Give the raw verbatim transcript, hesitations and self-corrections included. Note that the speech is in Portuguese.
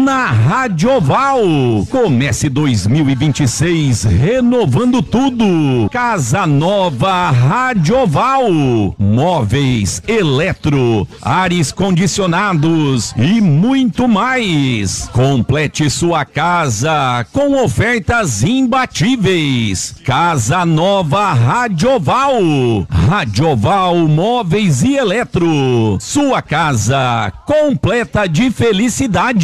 na Radioval. Comece dois mil e vinte e seis renovando tudo. Casa Nova Radioval. Móveis, eletro, ares condicionados e muito mais. Complete sua casa com ofertas imbatíveis. Casa Nova Radioval. Radioval Móveis e Eletro. Sua casa completa de felicidade.